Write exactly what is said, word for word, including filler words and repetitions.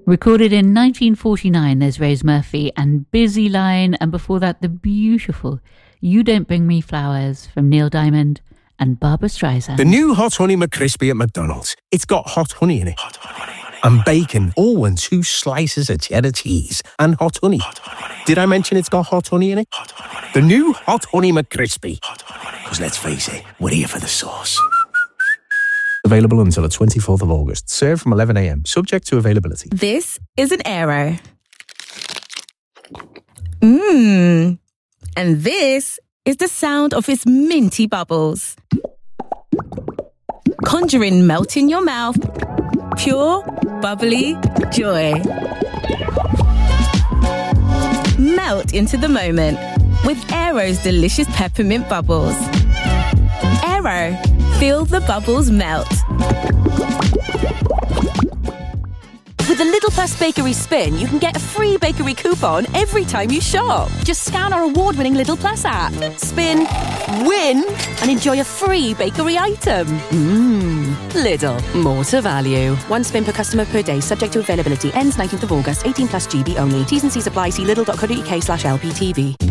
Recorded in nineteen forty-nine, there's Rose Murphy and Busy Line, and before that, the beautiful You Don't Bring Me Flowers from Neil Diamond and Barbra Streisand. The new Hot Honey McCrispy at McDonald's. It's got hot honey in it. Hot honey. And bacon, all in two slices of cheddar cheese and hot honey. Hot honey. Did I mention it's got hot honey in it? Hot honey. The new Hot Honey McCrispy. Because let's face it, we're here for the sauce. Available until the twenty-fourth of August. Served from eleven a.m. Subject to availability. This is an Aero. Mmm. And this is the sound of its minty bubbles. Conjuring melt in your mouth. Pure, bubbly joy. Melt into the moment with Aero's delicious peppermint bubbles. Aero. Feel the bubbles melt. With the Lidl Plus Bakery Spin, you can get a free bakery coupon every time you shop. Just scan our award-winning Lidl Plus app, spin, win, and enjoy a free bakery item. Mmm. Lidl. More to value. One spin per customer per day, subject to availability. Ends nineteenth of August. eighteen plus G B only. T's and C's apply. See lidl.co.uk slash LPTV.